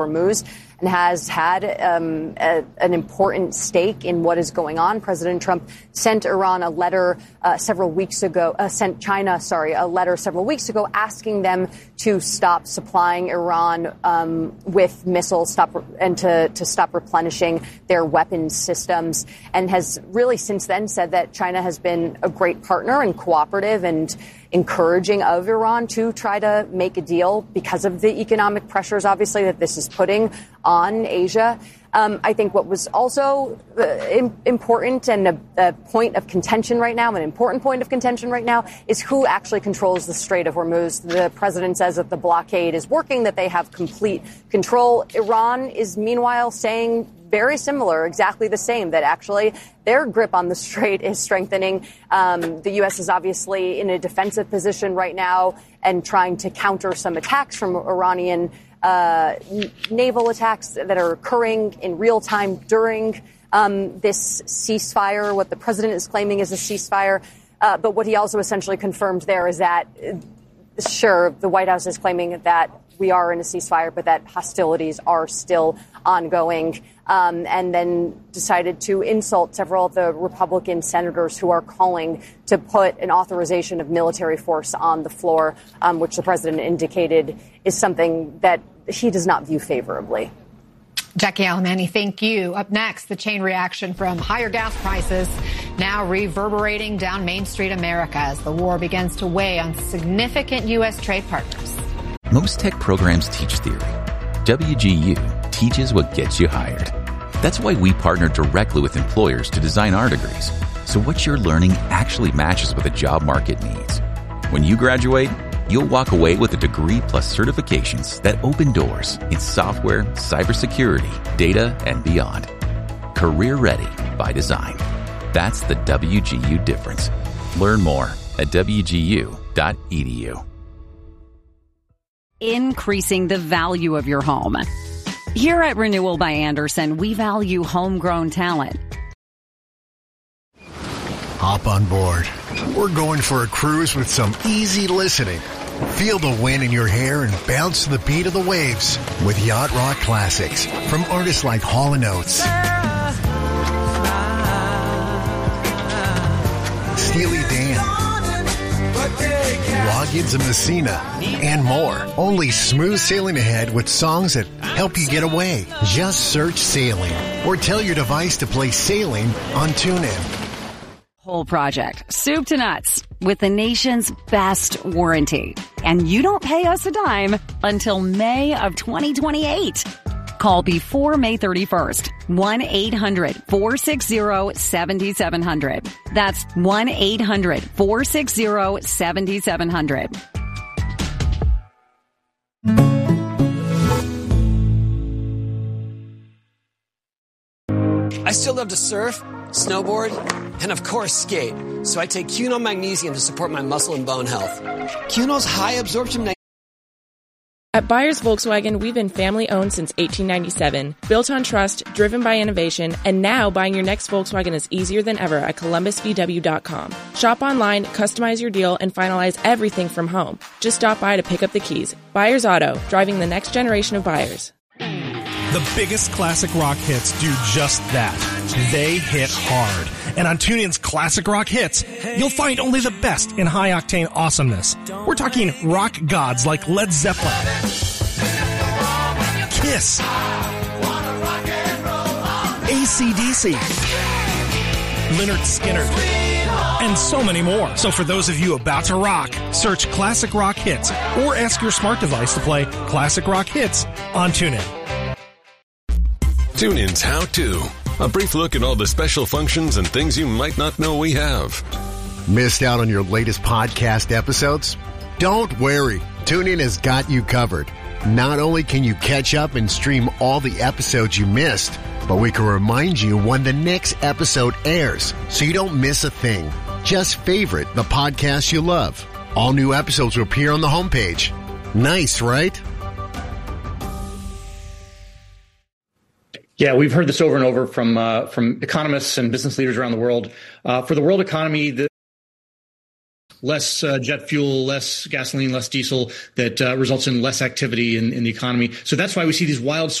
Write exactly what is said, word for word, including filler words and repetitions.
Hormuz and has had um, a, an important stake in what is going on. President Trump sent Iran a letter uh, several weeks ago, uh, sent China, sorry, a letter several weeks ago asking them to stop supplying Iran um, with missiles, stop and to, to stop replenishing their weapons systems, and has really since then said that China has been a great partner and cooperative and encouraging of Iran to try to make a deal because of the economic pressures, obviously, that this is putting on Asia. Um, I think what was also uh, im- important and a, a point of contention right now, an important point of contention right now, is who actually controls the Strait of Hormuz. The president says that the blockade is working, that they have complete control. Iran is meanwhile saying very similar, exactly the same, that actually their grip on the strait is strengthening. Um, the U S is obviously in a defensive position right now and trying to counter some attacks from Iranian uh, naval attacks that are occurring in real time during um, this ceasefire, what the president is claiming is a ceasefire. Uh, but what he also essentially confirmed there is that, uh, sure, the White House is claiming that we are in a ceasefire, but that hostilities are still ongoing, um, and then decided to insult several of the Republican senators who are calling to put an authorization of military force on the floor, um, which the president indicated is something that he does not view favorably. Jackie Alemany, thank you. Up next, the chain reaction from higher gas prices now reverberating down Main Street America as the war begins to weigh on significant U S trade partners. Most tech programs teach theory. W G U teaches what gets you hired. That's why we partner directly with employers to design our degrees, so what you're learning actually matches what the job market needs. When you graduate, you'll walk away with a degree plus certifications that open doors in software, cybersecurity, data, and beyond. Career ready by design. That's the W G U difference. Learn more at W G U dot E D U. Increasing the value of your home. Here at Renewal by Andersen, we value homegrown talent. Hop on board. We're going for a cruise with some easy listening. Feel the wind in your hair and bounce to the beat of the waves with Yacht Rock classics from artists like Hall and Oates, Steely Dan, Loggins and Messina, and more. Only smooth sailing ahead with songs that help you get away. Just search Sailing or tell your device to play Sailing on TuneIn. Whole project, soup to nuts, with the nation's best warranty. And you don't pay us a dime until May of twenty twenty-eight. Call before May thirty-first. one eight hundred four six zero seven seven zero zero. That's one eight hundred four six zero seven seven zero zero. I still love to surf, snowboard, and of course skate. So I take Cunol Magnesium to support my muscle and bone health. Cunol's high absorption magnesium. At Byers Volkswagen, we've been family-owned since eighteen ninety-seven, built on trust, driven by innovation, and now buying your next Volkswagen is easier than ever at columbus v w dot com. Shop online, customize your deal, and finalize everything from home. Just stop by to pick up the keys. Byers Auto, driving the next generation of buyers. The biggest classic rock hits do just that. They hit hard. And on TuneIn's Classic Rock Hits, you'll find only the best in high-octane awesomeness. We're talking rock gods like Led Zeppelin, Kiss, A C D C, Lynyrd Skynyrd, and so many more. So for those of you about to rock, search Classic Rock Hits or ask your smart device to play Classic Rock Hits on TuneIn. TuneIn's How To. A brief look at all the special functions and things you might not know we have. Missed out on your latest podcast episodes? Don't worry. TuneIn has got you covered. Not only can you catch up and stream all the episodes you missed, but we can remind you when the next episode airs so you don't miss a thing. Just favorite the podcast you love. All new episodes will appear on the homepage. Nice, right? Yeah, we've heard this over and over from uh, from economists and business leaders around the world. Uh, for the world economy, the less uh, jet fuel, less gasoline, less diesel, that uh, results in less activity in, in the economy. So that's why we see these wild